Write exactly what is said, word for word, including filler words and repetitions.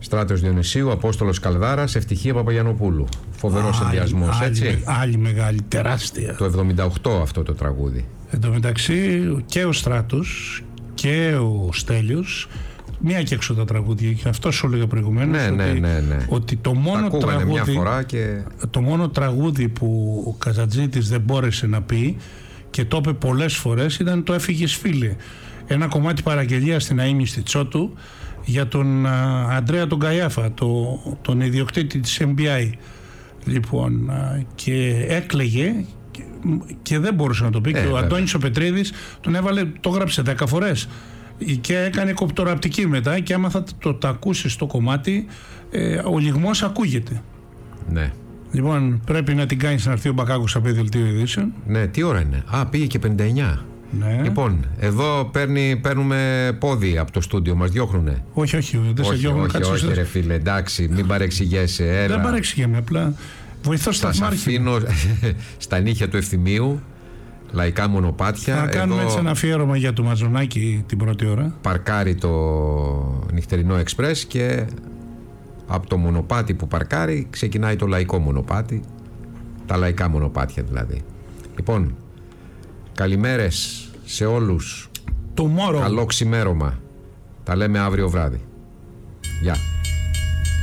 Στράτος Διονυσίου, Απόστολος Καλδάρας, Ευτυχία Παπαγιαννοπούλου. Φοβερός ενδιασμός, έτσι. Άλλη, άλλη μεγάλη, τεράστια. Το εβδομήντα οκτώ αυτό το τραγούδι. Εν τω μεταξύ και ο Στράτος και ο Στέλιος, μία και έξω τα τραγούδια, και αυτό σου έλεγα προηγουμένως, ναι, ναι, ότι, ναι, ναι. ότι το μόνο τα τραγούδι, μια φορά και... το μόνο τραγούδι που ο Καζατζήτης δεν μπόρεσε να πει και το είπε πολλές φορές ήταν το «Έφυγες φίλε». Ένα κομμάτι παραγγελία στην αείμνηστη Τσότου για τον α, Αντρέα τον Καϊάφα, το, τον ιδιοκτήτη της εμ μπι άι. Λοιπόν, α, και έκλαιγε και, και δεν μπορούσε να το πει. Ε, και ο Αντώνης ο Πετρίδης τον έβαλε, το γράψε δέκα φορές και έκανε κοπτοραπτική μετά, και άμα θα το, το ακούσεις το κομμάτι, ε, ο λυγμός ακούγεται. Ναι. Λοιπόν, πρέπει να την κάνεις να έρθει ο Μπακάκος από δελτίο ειδήσεων. Ναι, τι ώρα είναι? Α, πήγε και πενήντα εννιά. Ναι. Λοιπόν, εδώ παίρνει, παίρνουμε πόδι από το στούντιο, μας διώχνουνε. Όχι, όχι, δεν σε διώχνουν. Όχι, όχι, όχι ρε φίλε, εντάξει, μην παρεξηγέσαι. Έλα. Δεν παρεξηγέμαι, απλά βοηθώ σταθμάρχη. Σας αφήνω στα νύχια του Ευθυμίου, λαϊκά μονοπάτια. Θα κάνουμε εδώ έτσι ένα αφιέρωμα για το Μαζονάκι την πρώτη ώρα. Παρκάρει το νυχτερινό εξπρές και από το μονοπάτι που παρκάρει ξεκινάει το λαϊκό μονοπάτι, τα λαϊκά μονοπάτια δηλαδή. Λοιπόν, καλημέρες σε όλους. Tomorrow. Καλό ξημέρωμα. Τα λέμε αύριο βράδυ. Γεια.